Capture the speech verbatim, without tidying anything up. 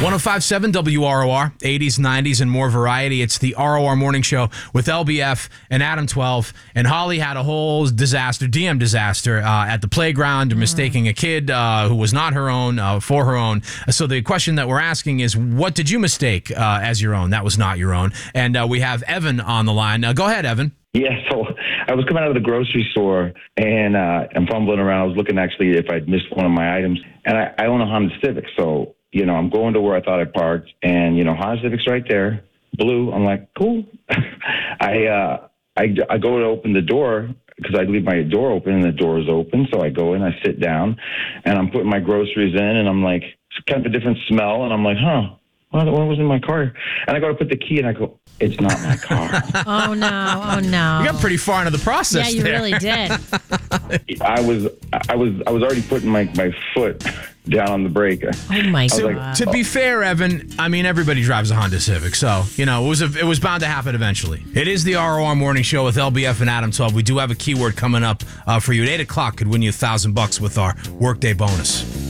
oh five point seven W R O R, eighties, nineties, and more variety. It's the R O R Morning Show with L B F and Adam twelve. And Holly had a whole disaster, D M disaster, uh, at the playground, mm. mistaking a kid uh, who was not her own uh, for her own. So the question that we're asking is, what did you mistake uh, as your own? That was not your own. And uh, we have Evan on the line. Uh, go ahead, Evan. Yeah, so I was coming out of the grocery store, and uh, I'm fumbling around. I was looking, actually, if I'd missed one of my items. And I, I own a Honda Civic, so, you know, I'm going to where I thought I parked, and, you know, Honda Civic's right there, blue. I'm like, cool. I, uh, I, I go to open the door, because I leave my door open, and the door is open. So I go in, I sit down, and I'm putting my groceries in, and I'm like, it's kind of a different smell, and I'm like, huh, what was in my car? And I go to put the key, and I go, it's not my car. Oh, no. Oh, no. You got pretty far into the process. Yeah, you there. really did. I was, I was, I was already putting my, my foot down on the brake. Oh my so, God. To be fair, Evan, I mean, everybody drives a Honda Civic, so, you know, it was a, it was bound to happen eventually. It is the R O R Morning Show with L B F and Adam twelve. We do have a keyword coming up uh, for you at eight o'clock. Could win you a thousand bucks with our workday bonus.